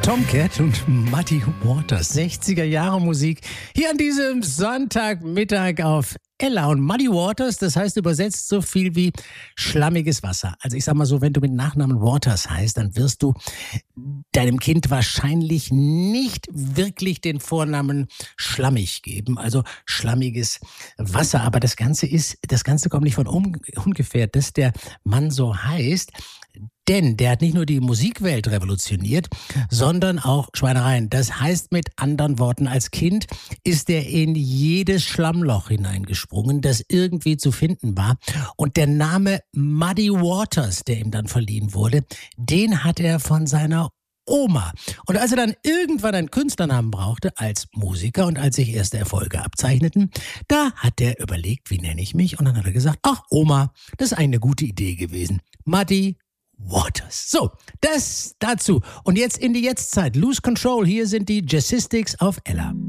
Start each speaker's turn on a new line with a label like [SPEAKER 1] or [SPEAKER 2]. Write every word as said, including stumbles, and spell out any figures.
[SPEAKER 1] Tomcat und Muddy Waters, sechziger Jahre Musik, hier an diesem Sonntagmittag auf Ella. Und Muddy Waters, das heißt übersetzt so viel wie schlammiges Wasser. Also ich sag mal so, wenn du mit Nachnamen Waters heißt, dann wirst du deinem Kind wahrscheinlich nicht wirklich den Vornamen Schlammig geben, also schlammiges Wasser. Aber das Ganze ist, das Ganze kommt nicht von ungefähr, dass der Mann so heißt. Denn der hat nicht nur die Musikwelt revolutioniert, sondern auch Schweinereien. Das heißt mit anderen Worten, als Kind ist er in jedes Schlammloch hineingesprungen, das irgendwie zu finden war. Und der Name Muddy Waters, der ihm dann verliehen wurde, den hat er von seiner Oma. Und als er dann irgendwann einen Künstlernamen brauchte als Musiker und als sich erste Erfolge abzeichneten, da hat er überlegt, wie nenne ich mich? Und dann hat er gesagt, ach Oma, das ist eine gute Idee gewesen. Muddy Waters. So, das dazu. Und jetzt in die Jetztzeit. Lose Control. Hier sind die Jazzistics auf Ella.